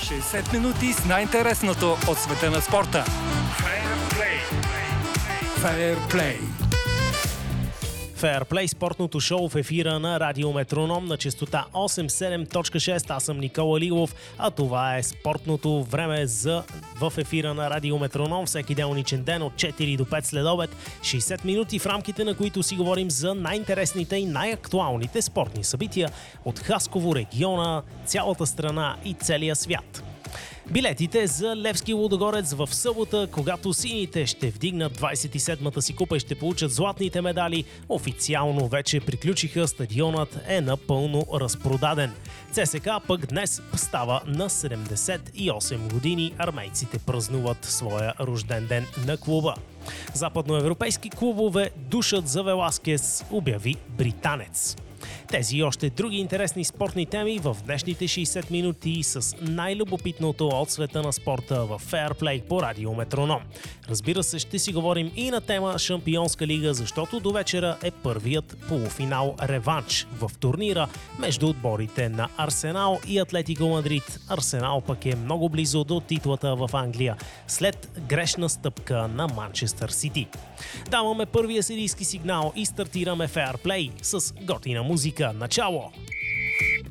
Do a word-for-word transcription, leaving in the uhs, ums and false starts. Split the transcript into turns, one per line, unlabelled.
шейсет минути с най-интересното от света на спорта.
Fair
Play.
Fair Play, спортното шоу в ефира на Радио Метроном на честота осем десет и седем точка шест. Аз съм Никола Лилов, а това е спортното време за в ефира на Радио Метроном всеки делничен ден от четири до пет след обед. шейсет минути, в рамките на които си говорим за най-интересните и най-актуалните спортни събития от Хасково, региона, цялата страна и целия свят. Билетите за Левски Лудогорец в събота, когато сините ще вдигнат двадесет и седмата си купа и ще получат златните медали, официално вече приключиха, стадионът е напълно разпродаден. ЦСКА пък днес става на седемдесет и осем години, армейците празнуват своя рожден ден на клуба. Западноевропейски клубове душат за Веласкес, обяви британец. Тези и още други интересни спортни теми в днешните шейсет минути с най-любопитното от света на спорта в Fair Play по Радио Метроном. Разбира се, ще си говорим и на тема Шампионска лига, защото до вечера е първият полуфинал реванш в турнира между отборите на Арсенал и Атлетико Мадрид. Арсенал пък е много близо до титлата в Англия след грешна стъпка на Манчестър Сити. Даваме първия сирийски сигнал и стартираме Fair Play с готина музика. Начало!